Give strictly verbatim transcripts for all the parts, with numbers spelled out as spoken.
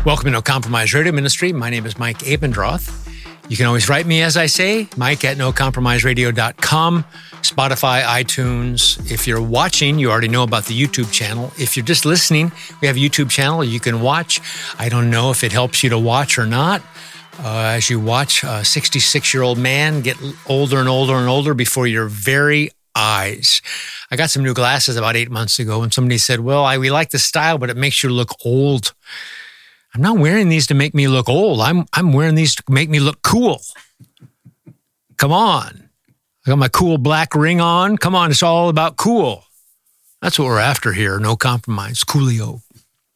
Welcome to No Compromise Radio Ministry. My name is Mike Abendroth. You can always write me, as I say, Mike at no compromise radio dot com, Spotify, iTunes. If you're watching, you already know about the YouTube channel. If you're just listening, we have a YouTube channel you can watch. I don't know if it helps you to watch or not. Uh, as you watch a sixty-six-year-old man get older and older and older before your very eyes. I got some new glasses about eight months ago, and somebody said, well, I, we like the style, but it makes you look old. I'm not wearing these to make me look old. I'm I'm wearing these to make me look cool. Come on. I got my cool black ring on. Come on, it's all about cool. That's what we're after here. No compromise. Coolio.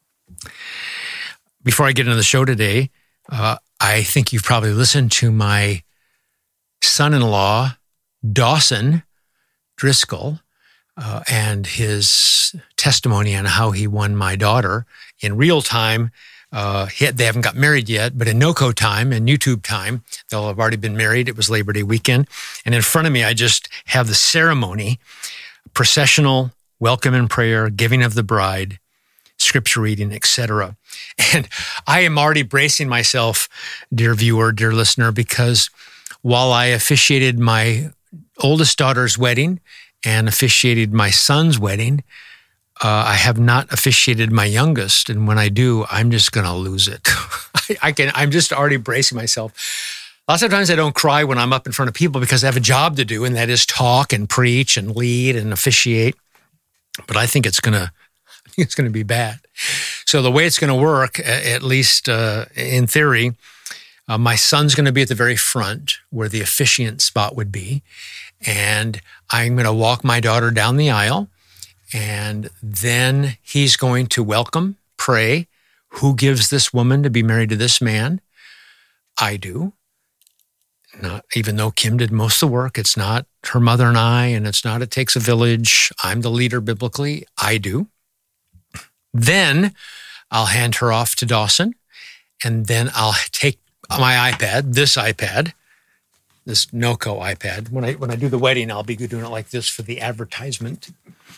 Before I get into the show today, uh, I think you've probably listened to my son-in-law, Dawson Driscoll, uh, and his testimony on how he won my daughter in real time. Uh, he, they haven't got married yet, but in NoCo time and YouTube time, they'll have already been married. It was Labor Day weekend. And in front of me, I just have the ceremony, processional, welcome and prayer, giving of the bride, scripture reading, et cetera. And I am already bracing myself, dear viewer, dear listener, because while I officiated my oldest daughter's wedding and officiated my son's wedding, Uh, I have not officiated my youngest, and when I do, I'm just going to lose it. I, I can. I'm just already bracing myself. Lots of times I don't cry when I'm up in front of people because I have a job to do, and that is talk and preach and lead and officiate. But I think it's gonna, I think it's gonna be bad. So the way it's going to work, at least uh, in theory, uh, my son's going to be at the very front where the officiant spot would be, and I'm going to walk my daughter down the aisle. And then he's going to welcome, pray, who gives this woman to be married to this man? I do. Not, even though Kim did most of the work, it's not her mother and I, and it's not it takes a village. I'm the leader biblically. I do. Then I'll hand her off to Dawson, and then I'll take my iPad, this iPad, this NoCo iPad. When I when I do the wedding, I'll be doing it like this for the advertisement.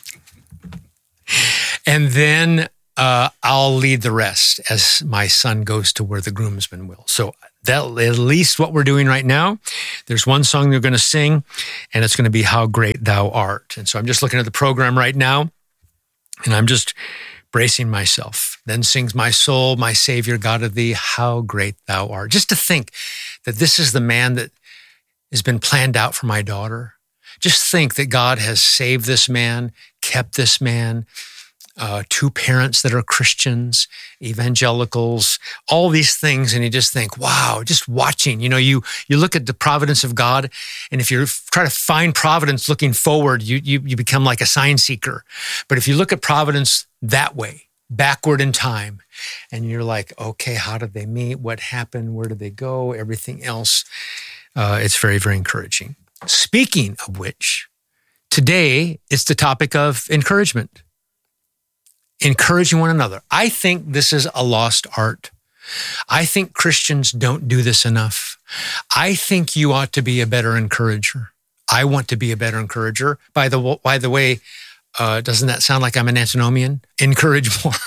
And then uh, I'll lead the rest as my son goes to where the groomsmen will. So that at least what we're doing right now. There's one song they're going to sing, and it's going to be How Great Thou Art. And so I'm just looking at the program right now, and I'm just bracing myself. Then sings my soul, my Savior, God of thee, how great thou art. Just to think that this is the man that has been planned out for my daughter. Just think that God has saved this man, kept this man, uh, two parents that are Christians, evangelicals, all these things. And you just think, wow, just watching, you know, you, you look at the providence of God. And if you try to find providence looking forward, you, you, you become like a sign seeker. But if you look at providence that way, backward in time, and you're like, okay, how did they meet? What happened? Where did they go? Everything else. Uh, it's very, very encouraging. Speaking of which, today is the topic of encouragement. Encouraging one another. I think this is a lost art. I think Christians don't do this enough. I think you ought to be a better encourager. I want to be a better encourager. By the, by the way, uh, doesn't that sound like I'm an antinomian? Encourage more.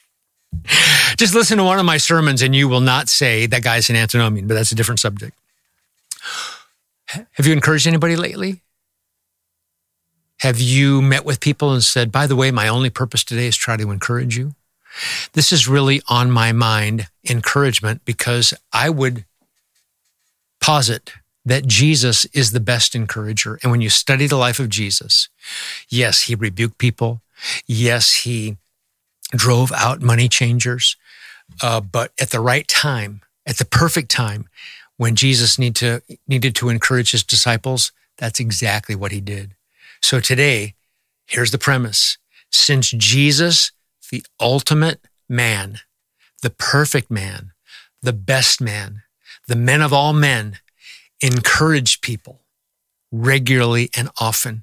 Just listen to one of my sermons and you will not say that guy's an antinomian, but that's a different subject. Have you encouraged anybody lately? Have you met with people and said, by the way, my only purpose today is try to encourage you? This is really on my mind, encouragement, because I would posit that Jesus is the best encourager. And when you study the life of Jesus, yes, he rebuked people. Yes, he drove out money changers. Uh, but at the right time, at the perfect time, when Jesus need to, needed to encourage his disciples, that's exactly what he did. So today, here's the premise. Since Jesus, the ultimate man, the perfect man, the best man, the men of all men, encouraged people regularly and often,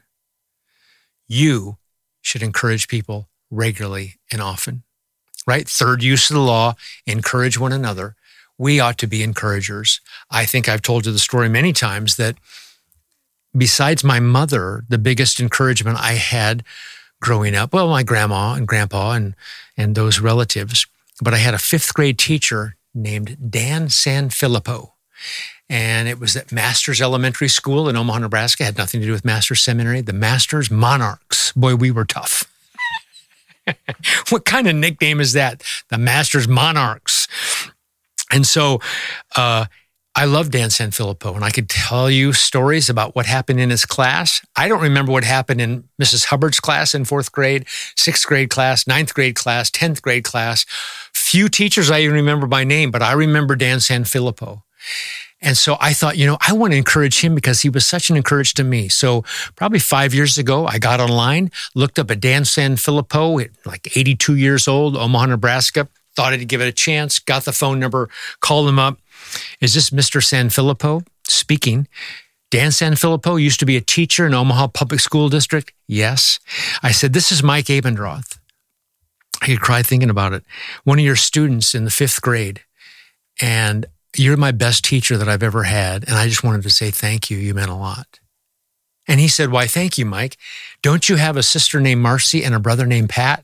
you should encourage people regularly and often, right? Third use of the law, encourage one another. We ought to be encouragers. I think I've told you the story many times that besides my mother, the biggest encouragement I had growing up, well, my grandma and grandpa and, and those relatives, but I had a fifth grade teacher named Dan Sanfilippo. And it was at Masters Elementary School in Omaha, Nebraska. It had nothing to do with Masters Seminary. The Masters Monarchs. Boy, we were tough. What kind of nickname is that? The Masters Monarchs. And so uh, I love Dan Sanfilippo, and I could tell you stories about what happened in his class. I don't remember what happened in Missus Hubbard's class in fourth grade, sixth grade class, ninth grade class, tenth grade class. Few teachers I even remember by name, but I remember Dan Sanfilippo. And so I thought, you know, I want to encourage him because he was such an encouragement to me. So probably five years ago, I got online, looked up at Dan Sanfilippo, like eighty-two years old, Omaha, Nebraska, thought I'd give it a chance, got the phone number, called him up. Is this Mister Sanfilippo speaking? Dan Sanfilippo used to be a teacher in Omaha Public School District. Yes. I said, this is Mike Abendroth. I could cry thinking about it. One of your students in the fifth grade. And you're my best teacher that I've ever had, and I just wanted to say thank you. You meant a lot. And he said, why, thank you, Mike. Don't you have a sister named Marcy and a brother named Pat?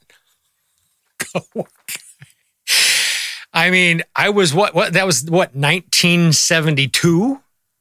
I mean, I was what, what, that was what, nineteen seventy-two?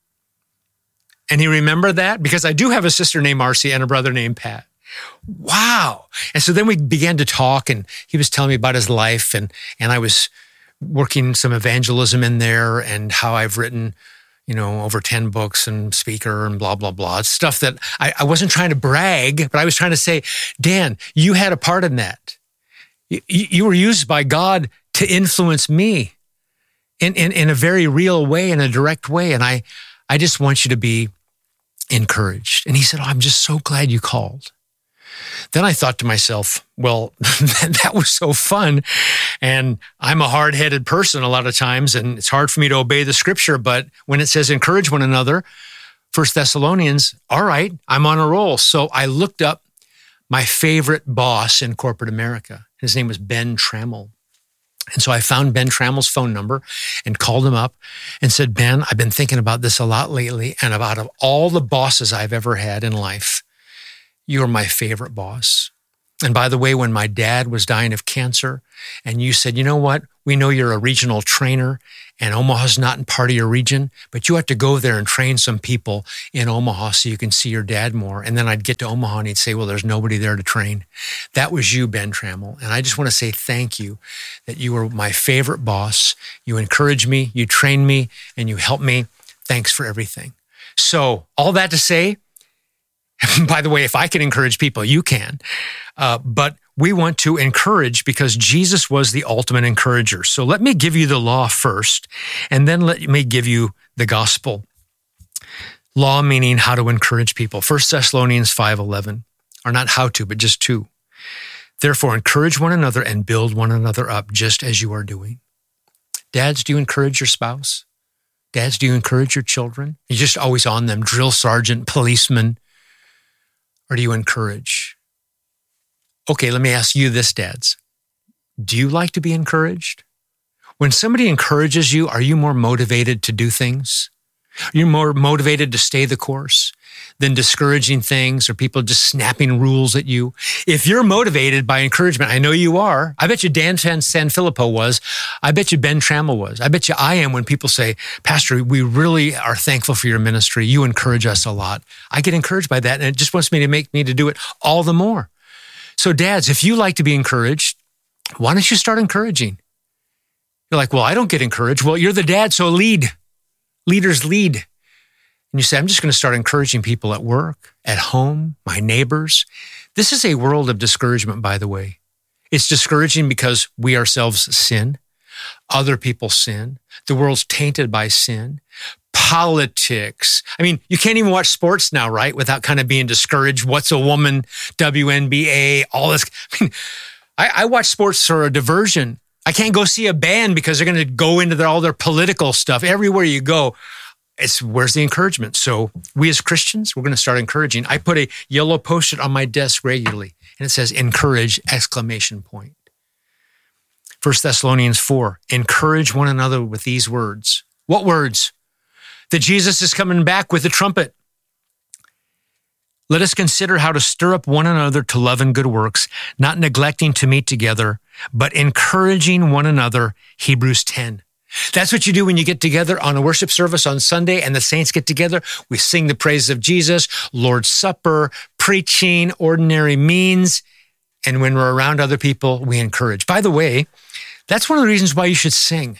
And he remembered that? Because I do have a sister named Marcy and a brother named Pat. Wow. And so then we began to talk, and he was telling me about his life, and, and I was working some evangelism in there and how I've written, you know, over ten books and speaker and blah, blah, blah. It's stuff that I, I wasn't trying to brag, but I was trying to say, Dan, you had a part in that. You, you were used by God to influence me in, in, in a very real way, in a direct way. And I, I just want you to be encouraged. And he said, oh, I'm just so glad you called. Then I thought to myself, well, that was so fun. And I'm a hard-headed person a lot of times, and it's hard for me to obey the scripture. But when it says encourage one another, First Thessalonians, all right, I'm on a roll. So I looked up my favorite boss in corporate America. His name was Ben Trammell. And so I found Ben Trammell's phone number and called him up and said, Ben, I've been thinking about this a lot lately, and about of all the bosses I've ever had in life, you're my favorite boss. And by the way, when my dad was dying of cancer and you said, you know what, we know you're a regional trainer and Omaha's not in part of your region, but you have to go there and train some people in Omaha so you can see your dad more. And then I'd get to Omaha and he'd say, well, there's nobody there to train. That was you, Ben Trammell. And I just want to say thank you that you were my favorite boss. You encouraged me, you trained me, and you helped me. Thanks for everything. So all that to say, by the way, if I can encourage people, you can. Uh, but we want to encourage because Jesus was the ultimate encourager. So let me give you the law first, and then let me give you the gospel. Law meaning how to encourage people. First Thessalonians five eleven, or not how to, but just to. Therefore, encourage one another and build one another up just as you are doing. Dads, do you encourage your spouse? Dads, do you encourage your children? You're just always on them, drill sergeant, policeman. Or do you encourage? Okay, let me ask you this, dads. Do you like to be encouraged? When somebody encourages you, are you more motivated to do things? Are you more motivated to stay the course than discouraging things or people just snapping rules at you? If you're motivated by encouragement, I know you are. I bet you Dan Sanfilippo was. I bet you Ben Trammell was. I bet you I am when people say, Pastor, we really are thankful for your ministry. You encourage us a lot. I get encouraged by that, and it just wants me to make me to do it all the more. So dads, if you like to be encouraged, why don't you start encouraging? You're like, well, I don't get encouraged. Well, you're the dad, so lead. Leaders lead. And you say, I'm just going to start encouraging people at work, at home, my neighbors. This is a world of discouragement, by the way. It's discouraging because we ourselves sin. Other people sin. The world's tainted by sin. Politics. I mean, you can't even watch sports now, right? Without kind of being discouraged. What's a woman? W N B A, all this. I mean, I, I watch sports for a diversion. I can't go see a band because they're going to go into their, all their political stuff. Everywhere you go, it's where's the encouragement? So we as Christians, we're going to start encouraging. I put a yellow post-it on my desk regularly, and it says encourage, exclamation point. First Thessalonians four, encourage one another with these words. What words? That Jesus is coming back with a trumpet. Let us consider how to stir up one another to love and good works, not neglecting to meet together, but encouraging one another. Hebrews ten. That's what you do when you get together on a worship service on Sunday and the saints get together. We sing the praises of Jesus, Lord's Supper, preaching, ordinary means. And when we're around other people, we encourage. By the way, that's one of the reasons why you should sing.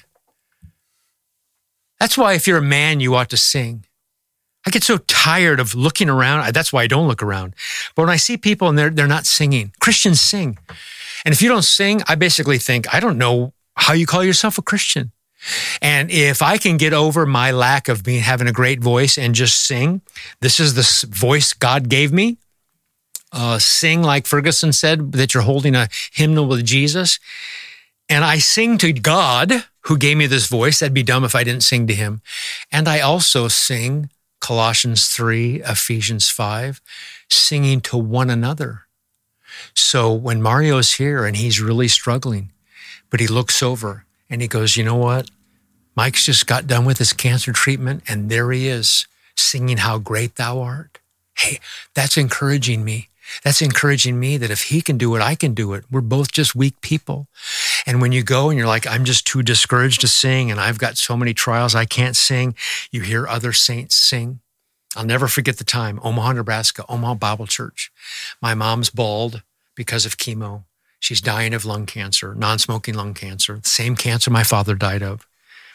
That's why if you're a man, you ought to sing. I get so tired of looking around. That's why I don't look around. But when I see people and they're, they're not singing, Christians sing. And if you don't sing, I basically think, I don't know how you call yourself a Christian. And if I can get over my lack of being having a great voice and just sing, this is the voice God gave me. Uh, sing, like Ferguson said, that you're holding a hymnal with Jesus. And I sing to God, who gave me this voice. That'd be dumb if I didn't sing to him. And I also sing Colossians three, Ephesians five, singing to one another. So when Mario's here and he's really struggling, but he looks over and he goes, you know what? Mike's just got done with his cancer treatment, and there he is singing How Great Thou Art. Hey, that's encouraging me. That's encouraging me that if he can do it, I can do it. We're both just weak people. And when you go and you're like, I'm just too discouraged to sing, and I've got so many trials, I can't sing, you hear other saints sing. I'll never forget the time, Omaha, Nebraska, Omaha Bible Church. My mom's bald because of chemo. She's dying of lung cancer, non-smoking lung cancer, the same cancer my father died of.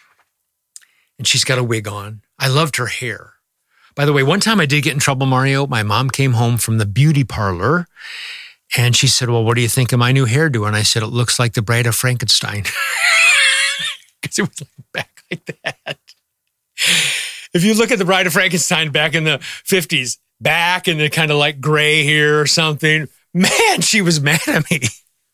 And she's got a wig on. I loved her hair. By the way, one time I did get in trouble, Mario. My mom came home from the beauty parlor and she said, well, what do you think of my new hairdo? And I said, it looks like the Bride of Frankenstein. Because it was like back like that. If you look at the Bride of Frankenstein back in the fifties, back in the kind of like gray hair or something, man, she was mad at me.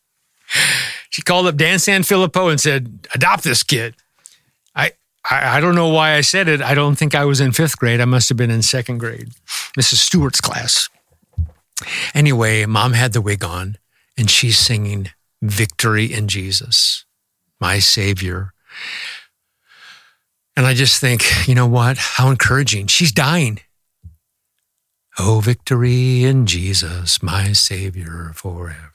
She called up Dan Sanfilippo and said, adopt this kid. I, I I don't know why I said it. I don't think I was in fifth grade. I must have been in second grade. Missus Stewart's class. Anyway, Mom had the wig on and she's singing Victory in Jesus, my Savior. And I just think, you know what? How encouraging. She's dying. Oh, victory in Jesus, my Savior forever.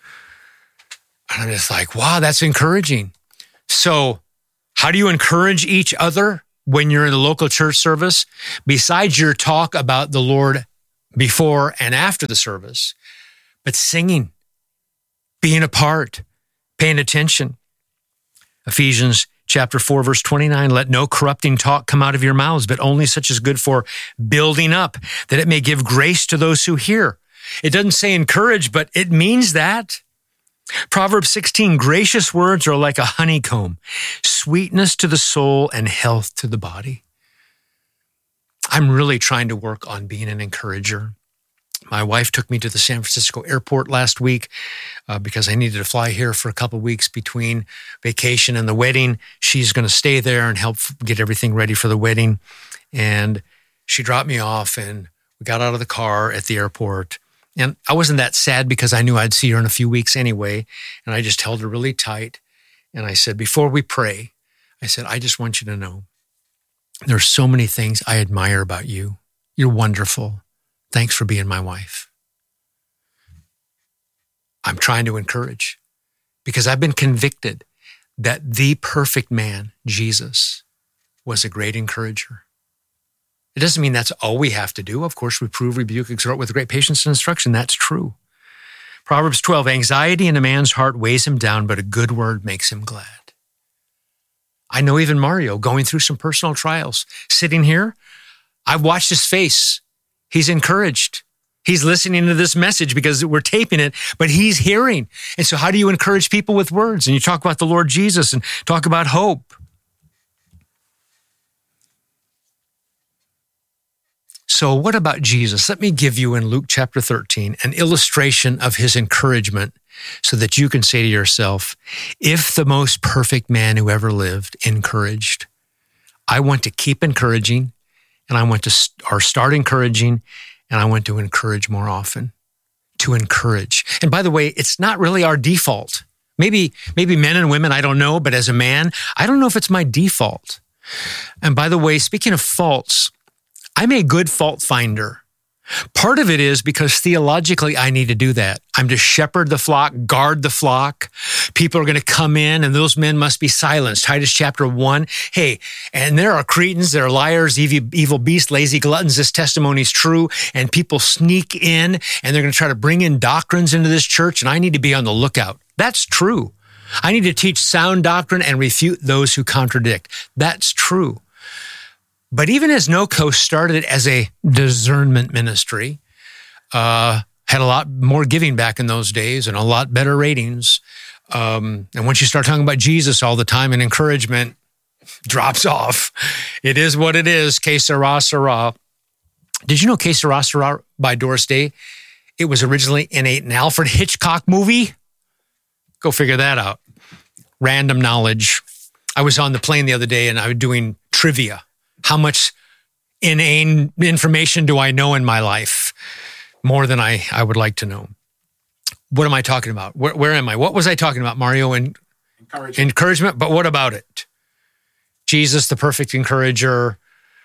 And I'm just like, wow, that's encouraging. So how do you encourage each other when you're in a local church service? Besides your talk about the Lord before and after the service, but singing, being a part, paying attention. Ephesians chapter four, verse twenty-nine, let no corrupting talk come out of your mouths, but only such as good for building up, that it may give grace to those who hear. It doesn't say encourage, but it means that. Proverbs sixteen, gracious words are like a honeycomb, sweetness to the soul and health to the body. I'm really trying to work on being an encourager. My wife took me to the San Francisco airport last week uh, because I needed to fly here for a couple of weeks between vacation and the wedding. She's going to stay there and help get everything ready for the wedding. And she dropped me off and we got out of the car at the airport. And I wasn't that sad because I knew I'd see her in a few weeks anyway. And I just held her really tight. And I said, before we pray, I said, I just want you to know there's so many things I admire about you. You're wonderful. Thanks for being my wife. I'm trying to encourage because I've been convicted that the perfect man, Jesus, was a great encourager. It doesn't mean that's all we have to do. Of course, reprove, rebuke, exhort with great patience and instruction. That's true. Proverbs twelve, anxiety in a man's heart weighs him down, but a good word makes him glad. I know even Mario going through some personal trials. Sitting here, I've watched his face. He's encouraged. He's listening to this message because we're taping it, but he's hearing. And so how do you encourage people with words? And you talk about the Lord Jesus and talk about hope. So what about Jesus? Let me give you in Luke chapter thirteen an illustration of his encouragement so that you can say to yourself, if the most perfect man who ever lived encouraged, I want to keep encouraging and I want to st- or start encouraging and I want to encourage more often, to encourage. And by the way, it's not really our default. Maybe, maybe men and women, I don't know, but as a man, I don't know if it's my default. And by the way, speaking of faults, I'm a good fault finder. Part of it is because theologically, I need to do that. I'm to shepherd the flock, guard the flock. People are going to come in and those men must be silenced. Titus chapter one. Hey, and there are cretins, there are liars, evil, evil beasts, lazy gluttons. This testimony is true. And people sneak in and they're going to try to bring in doctrines into this church. And I need to be on the lookout. That's true. I need to teach sound doctrine and refute those who contradict. That's true. But even as NoCo started as a discernment ministry, uh, had a lot more giving back in those days and a lot better ratings. Um, and once you start talking about Jesus all the time and encouragement drops off, it is what it is. Que sera, sera. Did you know Que sera, sera by Doris Day? It was originally in a, an Alfred Hitchcock movie. Go figure that out. Random knowledge. I was on the plane the other day and I was doing trivia. How much inane information do I know in my life? More than I, I would like to know. What am I talking about? Where, where am I? What was I talking about, Mario? And encouragement. encouragement. But what about it? Jesus, the perfect encourager.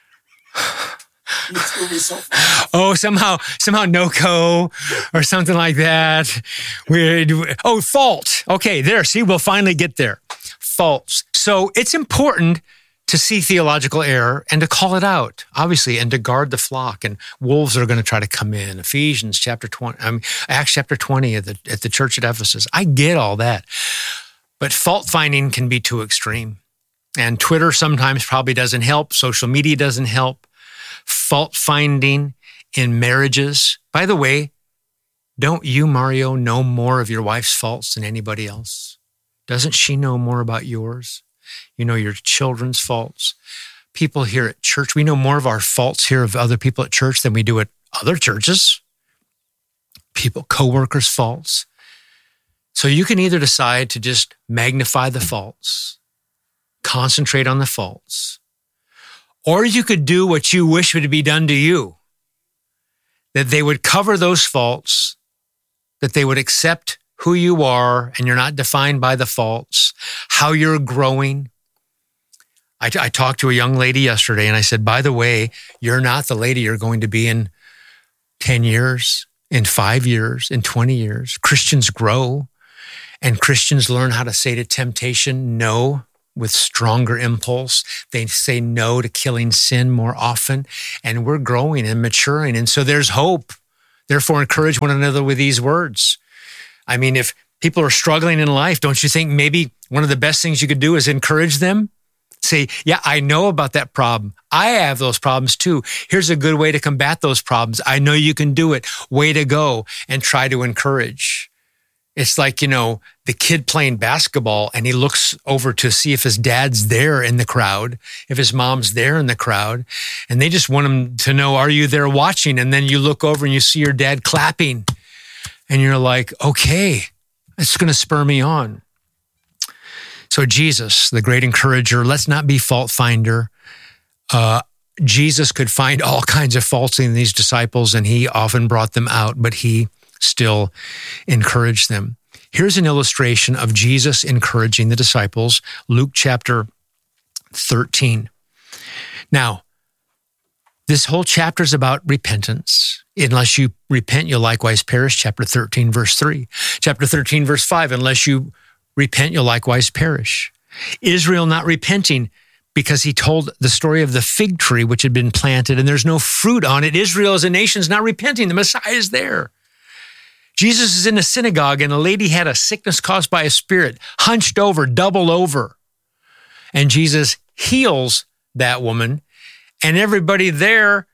So oh, somehow, somehow NoCo or something like that. We, oh, fault. Okay, there. See, we'll finally get there. Faults. So it's important to see theological error and to call it out, obviously, and to guard the flock. And wolves are going to try to come in. Ephesians chapter twenty, I mean, Acts chapter twenty at the, at the church at Ephesus. I get all that. But fault finding can be too extreme. And Twitter sometimes probably doesn't help. Social media doesn't help. Fault finding in marriages. By the way, don't you, Mario, know more of your wife's faults than anybody else? Doesn't she know more about yours? You know your children's faults. People here at church, we know more of our faults here of other people at church than we do at other churches. People, co-workers' faults. So you can either decide to just magnify the faults, concentrate on the faults, or you could do what you wish would be done to you, that they would cover those faults, that they would accept who you are and you're not defined by the faults, how you're growing. I, I talked to a young lady yesterday and I said, by the way, you're not the lady you're going to be in ten years, in five years, in twenty years. Christians grow and Christians learn how to say to temptation, no, with stronger impulse. They say no to killing sin more often, and we're growing and maturing. And so there's hope. Therefore, encourage one another with these words. I mean, if people are struggling in life, don't you think maybe one of the best things you could do is encourage them? Say, yeah, I know about that problem. I have those problems too. Here's a good way to combat those problems. I know you can do it. Way to go. And try to encourage. It's like, you know, the kid playing basketball and he looks over to see if his dad's there in the crowd, if his mom's there in the crowd, and they just want him to know, are you there watching? And then you look over and you see your dad clapping and you're like, okay, it's going to spur me on. So Jesus, the great encourager, let's not be fault finder. Uh, Jesus could find all kinds of faults in these disciples and he often brought them out, but he still encouraged them. Here's an illustration of Jesus encouraging the disciples, Luke chapter thirteen. Now, this whole chapter is about repentance. Unless you repent, you'll likewise perish, chapter thirteen, verse three. Chapter thirteen, verse five, unless you repent, you'll likewise perish. Israel not repenting because he told the story of the fig tree which had been planted and there's no fruit on it. Israel as a nation is not repenting. The Messiah is there. Jesus is in a synagogue and a lady had a sickness caused by a spirit, hunched over, doubled over. And Jesus heals that woman. And everybody there,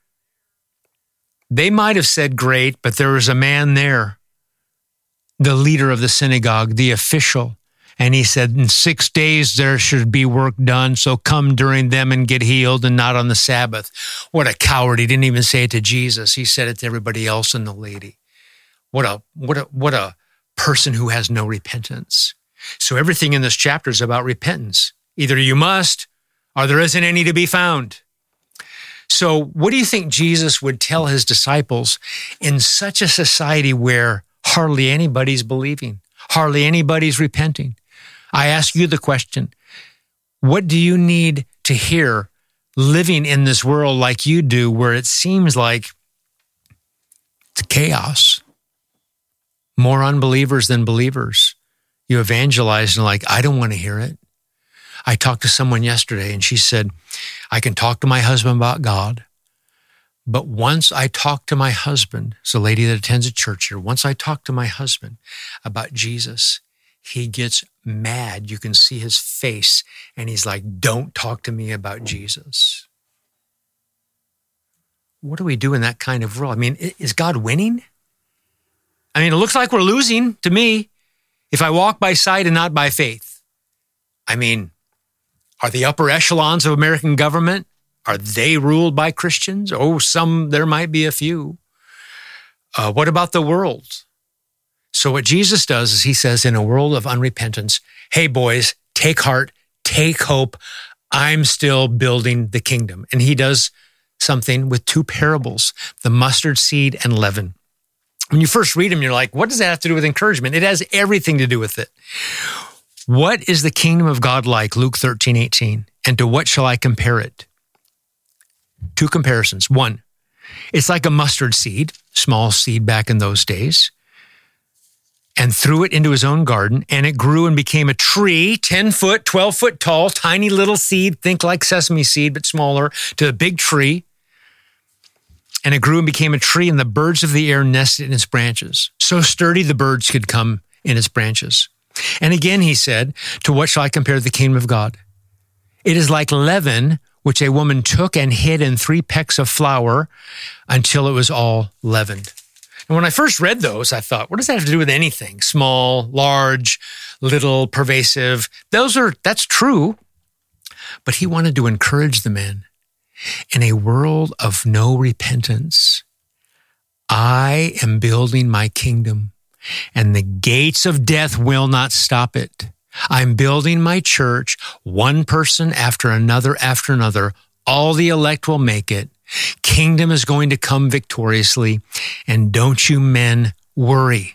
they might have said great, but there was a man there, the leader of the synagogue, the official. And he said, in six days there should be work done, so come during them and get healed and not on the Sabbath. What a coward. He didn't even say it to Jesus. He said it to everybody else and the lady. What a, what a, what a person who has no repentance. So everything in this chapter is about repentance. Either you must, or there isn't any to be found. So what do you think Jesus would tell his disciples in such a society where hardly anybody's believing, hardly anybody's repenting? I ask you the question, what do you need to hear living in this world like you do, where it seems like It's chaos. More unbelievers than believers. You evangelize and like, I don't want to hear it. I talked to someone yesterday and she said, I can talk to my husband about God, but once I talk to my husband, it's a lady that attends a church here, once I talk to my husband about Jesus, he gets mad. You can see his face and he's like, don't talk to me about Jesus. What do we do in that kind of world? I mean, is God winning? I mean, it looks like we're losing to me if I walk by sight and not by faith. I mean, are the upper echelons of American government, are they ruled by Christians? Oh, some, there might be a few. Uh, what about the world? So what Jesus does is he says, in a world of unrepentance, hey, boys, take heart, take hope. I'm still building the kingdom. And he does something with two parables, the mustard seed and leaven. When you first read them, you're like, what does that have to do with encouragement? It has everything to do with it. What is the kingdom of God like? Luke thirteen eighteen. And to what shall I compare it? Two comparisons. One, it's like a mustard seed, small seed back in those days, and threw it into his own garden, and it grew and became a tree, ten foot, twelve foot tall, tiny little seed, think like sesame seed, but smaller, to a big tree. And it grew and became a tree, and the birds of the air nested in its branches. So sturdy the birds could come in its branches. And again, he said, to what shall I compare the kingdom of God? It is like leaven, which a woman took and hid in three pecks of flour until it was all leavened. And when I first read those, I thought, what does that have to do with anything? Small, large, little, pervasive. Those are, that's true. But he wanted to encourage the men. In a world of no repentance, I am building my kingdom, and the gates of death will not stop it. I'm building my church, one person after another after another. All the elect will make it. Kingdom is going to come victoriously, and don't you men worry.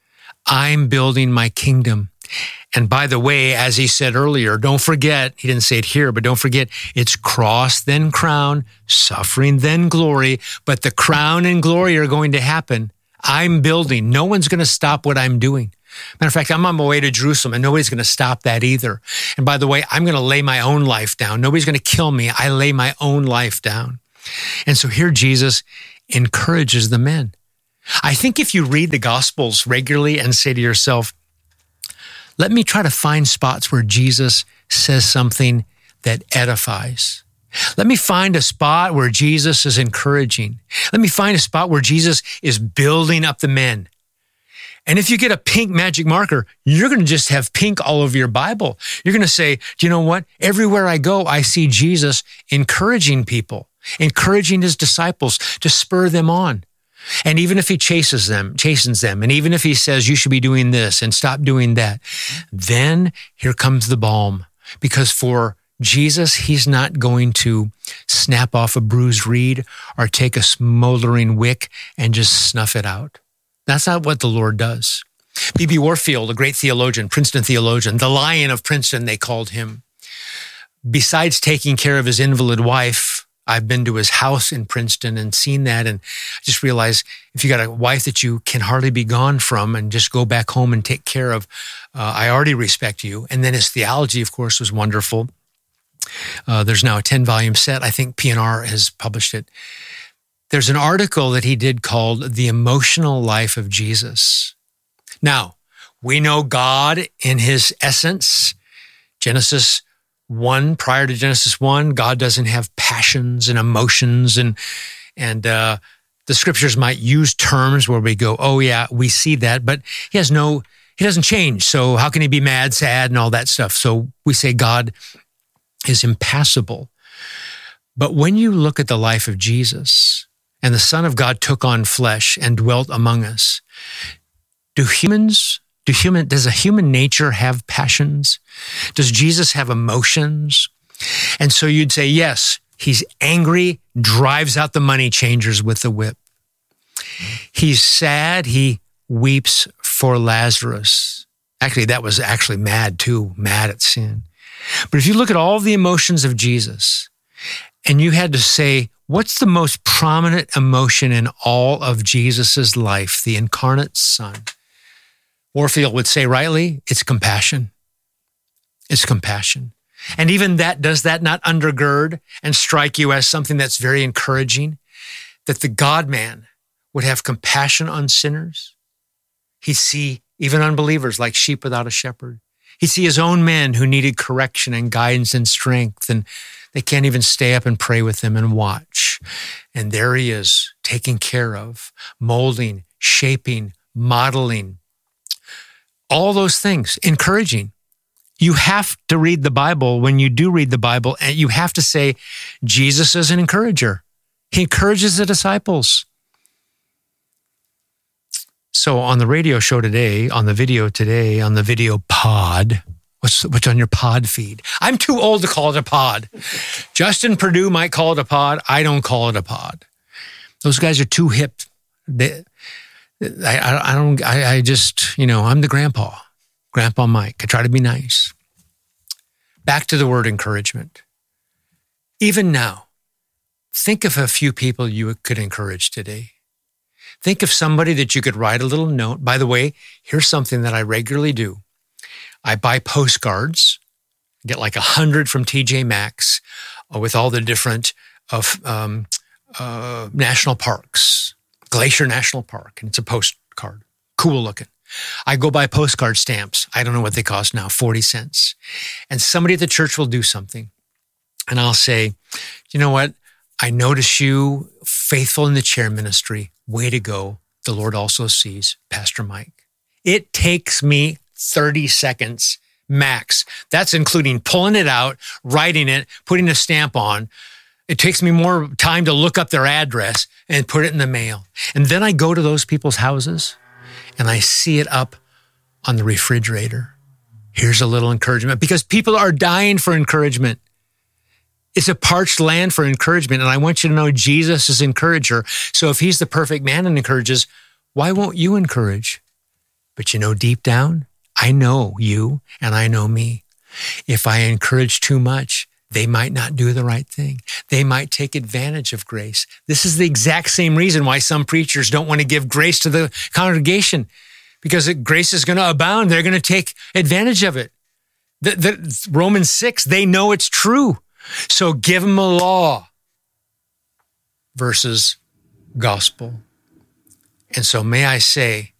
I'm building my kingdom. And by the way, as he said earlier, don't forget, he didn't say it here, but don't forget, it's cross, then crown, suffering, then glory, but the crown and glory are going to happen. I'm building. No one's going to stop what I'm doing. Matter of fact, I'm on my way to Jerusalem, and nobody's going to stop that either. And by the way, I'm going to lay my own life down. Nobody's going to kill me. I lay my own life down. And so here Jesus encourages the men. I think if you read the Gospels regularly and say to yourself, let me try to find spots where Jesus says something that edifies. Let me find a spot where Jesus is encouraging. Let me find a spot where Jesus is building up the men. And if you get a pink magic marker, you're going to just have pink all over your Bible. You're going to say, do you know what? Everywhere I go, I see Jesus encouraging people, encouraging his disciples to spur them on. And even if he chases them, chastens them, and even if he says, you should be doing this and stop doing that, then here comes the balm. Because for Jesus, he's not going to snap off a bruised reed or take a smoldering wick and just snuff it out. That's not what the Lord does. B B Warfield, a great theologian, Princeton theologian, the Lion of Princeton, they called him. Besides taking care of his invalid wife, I've been to his house in Princeton and seen that, and I just realized if you got a wife that you can hardly be gone from and just go back home and take care of, uh, I already respect you. And then his theology, of course, was wonderful. Uh, there's now a ten-volume set. I think P N R has published it. There's an article that he did called The Emotional Life of Jesus. Now, we know God in his essence. Genesis one, prior to Genesis one, God doesn't have passions and emotions, and and uh, the scriptures might use terms where we go, oh yeah, we see that, but he has no, he doesn't change. So how can he be mad, sad, and all that stuff? So we say God is impassible. But when you look at the life of Jesus, and the Son of God took on flesh and dwelt among us, do humans Do human, does a human nature have passions? Does Jesus have emotions? And so you'd say, yes, he's angry, drives out the money changers with the whip. He's sad, he weeps for Lazarus. Actually, that was actually mad too, mad at sin. But if you look at all the emotions of Jesus, and you had to say, What's the most prominent emotion in all of Jesus's life, the incarnate Son? Warfield would say rightly, it's compassion. It's compassion. And even that, does that not undergird and strike you as something that's very encouraging? That the God-man would have compassion on sinners? He'd see even unbelievers like sheep without a shepherd. He'd see his own men who needed correction and guidance and strength, and they can't even stay up and pray with them and watch. And there he is, taking care of, molding, shaping, modeling, all those things, encouraging. You have to read the Bible. When you do read the Bible, and you have to say, Jesus is an encourager. He encourages the disciples. So on the radio show today, on the video today, on the video pod, what's, what's on your pod feed? I'm too old to call it a pod. Justin Purdue might call it a pod. I don't call it a pod. Those guys are too hip. They, I, I, I don't, I, I just, you know, I'm the grandpa, Grandpa Mike. I try to be nice. Back to the word encouragement. Even now, think of a few people you could encourage today. Think of somebody that you could write a little note. By the way, here's something that I regularly do. I buy postcards, get like a hundred from T J Maxx uh, with all the different of um, uh, national parks, Glacier National Park, and it's a postcard, cool looking. I go buy postcard stamps. I don't know what they cost now, forty cents. And somebody at the church will do something. And I'll say, you know what? I notice you faithful in the chair ministry. Way to go. The Lord also sees Pastor Mike. It takes me thirty seconds max. That's including pulling it out, writing it, putting a stamp on. It takes me more time to look up their address and put it in the mail. And then I go to those people's houses and I see it up on the refrigerator. Here's a little encouragement, because people are dying for encouragement. It's a parched land for encouragement. And I want you to know Jesus is encourager. So if he's the perfect man and encourages, why won't you encourage? But you know, deep down, I know you and I know me. If I encourage too much, they might not do the right thing. They might take advantage of grace. This is the exact same reason why some preachers don't want to give grace to the congregation, because it, grace is going to abound. They're going to take advantage of it. The, the, Romans six, they know it's true. So give them a law versus gospel. And so may I say,